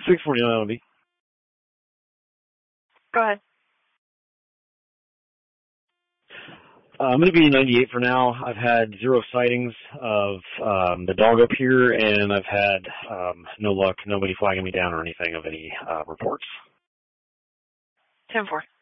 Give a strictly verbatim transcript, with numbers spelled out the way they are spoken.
six forty-nine L B. Go ahead. Uh, I'm going to be ninety-eight for now. I've had zero sightings of um, the dog up here, and I've had um, no luck, nobody flagging me down or anything of any uh, reports. ten four.